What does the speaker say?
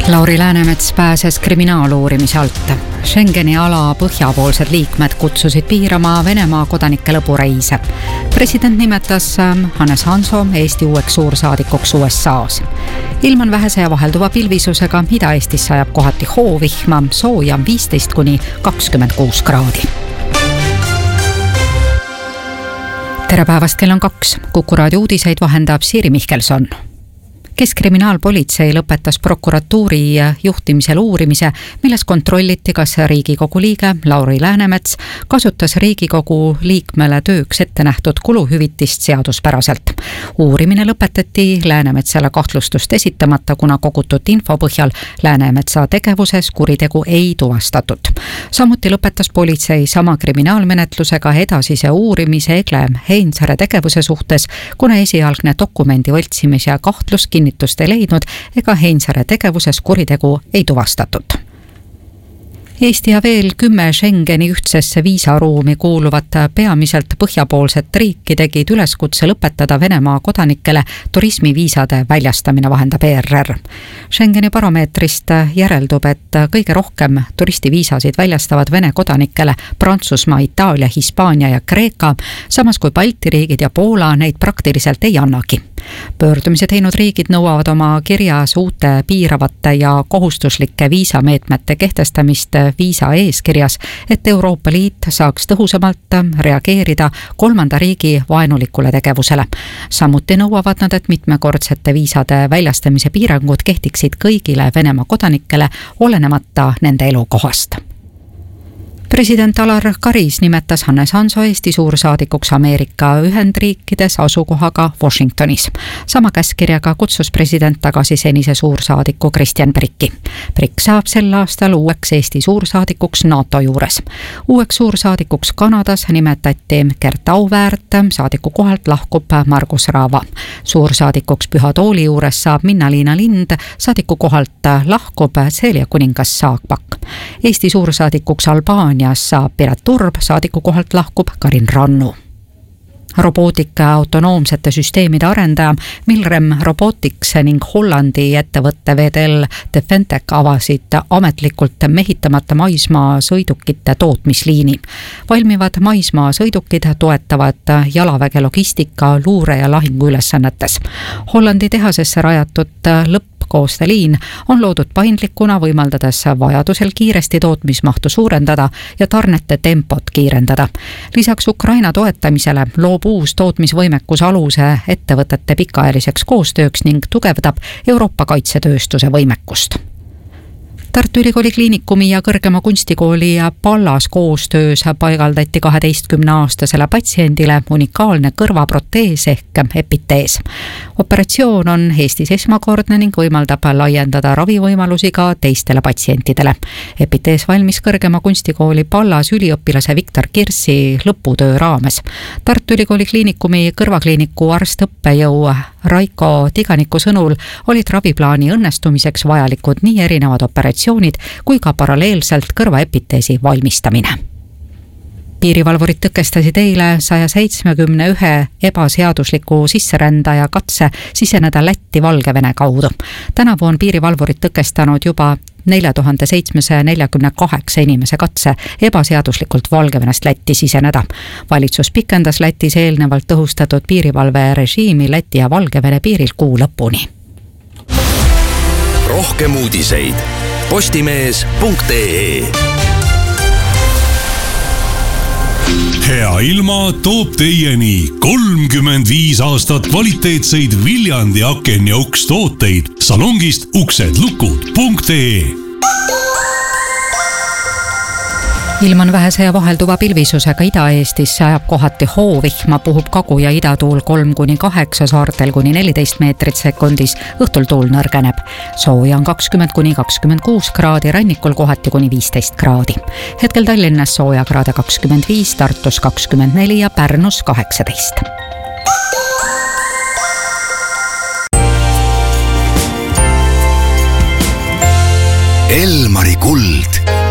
Lauri Läänemets pääses kriminaaluurimise alt. Schengeni ala põhjapoolsed liikmed kutsusid piirama Venemaa kodanike lõbureise. President nimetas Hannes Hanso Eesti uueks suursaadikuks USA's. Ilm on vähese ja vahelduva pilvisusega, Ida-Eestis sajab kohati hoovihma, sooja 15–26 kraadi. Tere päevast, kell on 2. Kuku raadio uudiseid vahendab Siiri Mihkelson. Keskkriminaalpolitsei lõpetas prokuratuuri juhtimisel uurimise, milles kontrolliti, kas Riigikogu liige Lauri Läänemets kasutas Riigikogu liikmele tööks ette nähtud kuluhüvitist seaduspäraselt. Uurimine lõpetati Läänemetsale kahtlustust esitamata, kuna kogutud info põhjal Läänemetsa tegevuses kuritegu ei tuvastatud. Samuti lõpetas politsei sama kriminaalmenetlusega edasise uurimise Egle Heinsaare tegevuse suhtes, kuna esialgne dokumendi võltsimise kahtlus kinnitust ei leidnud ega Heinsaare tegevuses kuritegu ei tuvastatud. Eesti ja veel 10 Schengeni ühtsesse viisaruumi kuuluvat peamiselt põhjapoolset riiki tegid üleskutse lõpetada Venemaa kodanikele turismiviisade väljastamine, vahendab ERR. Schengeni baromeetrist järeldub, et kõige rohkem turistiviisasid väljastavad Vene kodanikele Prantsusmaa, Itaalia, Hispaania ja Kreeka, samas kui Balti riigid ja Poola neid praktiliselt ei annagi. Pöördumise teinud riigid nõuavad oma kirjas uute piiravate ja kohustuslike viisameetmete kehtestamist viisa eeskirjas, et Euroopa Liit saaks tõhusamalt reageerida kolmanda riigi vaenulikule tegevusele. Samuti nõuavad nad, et mitmekordsete viisade väljastamise piirangud kehtiksid kõigile Venemaa kodanikele, olenemata nende elukohast. President Alar Karis nimetas Hannes Hanso Eesti suursaadikuks Ameerika Ühendriikides asukohaga Washingtonis. Sama käskirjaga kutsus president tagasi senise suursaadiku Kristjan Pricki. Prick saab sel aastal uueks Eesti suursaadikuks NATO juures. Uueks suursaadikuks Kanadas nimetati Gert Auväärt, saadiku kohalt lahkub Margus Raava. Suursaadikuks Püha Tooli juures saab Minna-Liina Lind, saadiku kohalt lahkub Celia Kuningas Saagpak. Eesti suursaadikuks Albaanias saab Piret Turb, saadiku kohalt lahkub Karin Rannu. Robootika autonoomsete süsteemide arendaja Milrem Robotics ning Hollandi ettevõtte VDL Defentec avasid ametlikult mehitamata maismaa sõidukite tootmisliini. Valmivad maismaa sõidukid toetavad jalaväge logistika, luure ja lahinguülesannetes. Hollandi tehasesse rajatud lõppkoosteliin on loodud paindlikuna, võimaldades vajadusel kiiresti tootmismahtu suurendada ja tarnete tempot kiirendada. Lisaks Ukraina toetamisele loob uus tootmisvõimekus aluse ettevõtete pikaajaliseks koostööks ning tugevdab Euroopa kaitsetööstuse võimekust. Tartu Ülikooli Kliinikumi ja Kõrgema kunstikooli Pallas koostöös paigaldati 12-aastasele patsiendile unikaalne kõrvaprotees ehk epitees. Operatsioon on Eestis esmakordne ning võimaldab laiendada ravivõimalusi ka teistele patsientidele. Epitees valmis Kõrgema kunstikooli Pallas üliõpilase Viktor Kirsi lõputöö raames. Tartu Ülikooli Kliinikumi kõrvakliiniku arstõppejõu Raiko Tiganiku sõnul olid raviplaani õnnestumiseks vajalikud nii erinevad operatsioonid kui ka paralleelselt kõrvaepiteesi valmistamine. Piirivalvurid tõkestasid eile 171 ebaseadusliku sisserändaja katse siseneda Lätti Valgevene kaudu. Tänavu on piirivalvurid tõkestanud juba 4748 inimese katse ebaseaduslikult Valgevenest Lätti siseneda. Valitsus pikendas Lätis eelnevalt tõhustatud piirivalve režiimi Läti ja Valgevene piiril kuu lõpuni. Rohkem uudiseid postimees.ee. Hea ilma toob teieni 35 aastat kvaliteetseid Viljandi aken- ja ukstooteid salongist uksedlukud.ee. Ilm on vähese ja vahelduva pilvisusega, Ida-Eestis sajab kohati hoovihma, puhub kagu- ja idatuul 3–8, saartel kuni 14 meetrit sekundis, õhtul tuul nõrgeneb. Sooja on 20–26 kraadi, rannikul kohati kuni 15 kraadi. Hetkel Tallinnas sooja kraade 25, Tartus 24 ja Pärnus 18. Elmari kuld